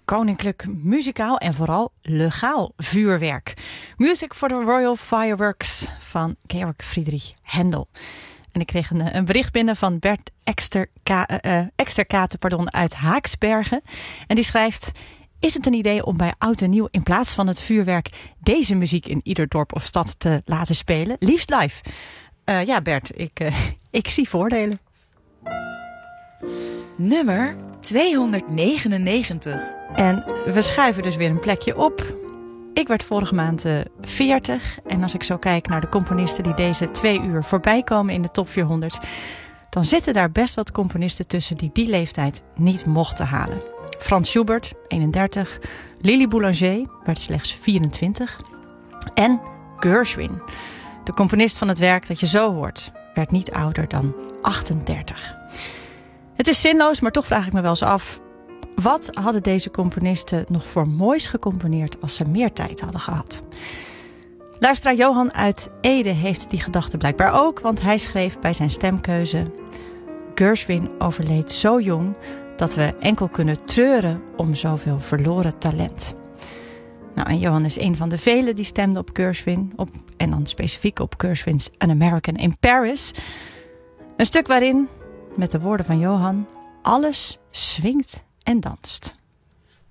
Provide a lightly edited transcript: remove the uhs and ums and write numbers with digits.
koninklijk, muzikaal en vooral legaal vuurwerk. Music for the Royal Fireworks van Georg Friedrich Händel. En ik kreeg een bericht binnen van Bert Eksterkate uit Haaksbergen. En die schrijft: is het een idee om bij oud en nieuw in plaats van het vuurwerk deze muziek in ieder dorp of stad te laten spelen? Liefst live. Ja, Bert, ik zie voordelen. Nummer 299. En we schuiven dus weer een plekje op. Ik werd vorige maand 40. En als ik zo kijk naar de componisten die deze 2 uur voorbij komen in de top 400... dan zitten daar best wat componisten tussen die leeftijd niet mochten halen. Franz Schubert, 31. Lili Boulanger, werd slechts 24. En Gershwin, de componist van het werk dat je zo hoort, werd niet ouder dan 38. Het is zinloos, maar toch vraag ik me wel eens af: wat hadden deze componisten nog voor moois gecomponeerd als ze meer tijd hadden gehad? Luisteraar Johan uit Ede heeft die gedachte blijkbaar ook, want hij schreef bij zijn stemkeuze: Gershwin overleed zo jong dat we enkel kunnen treuren om zoveel verloren talent. Nou, en Johan is een van de velen die stemde op Gershwin, en dan specifiek op Gershwin's An American in Paris. Een stuk waarin, met de woorden van Johan, alles swingt en danst.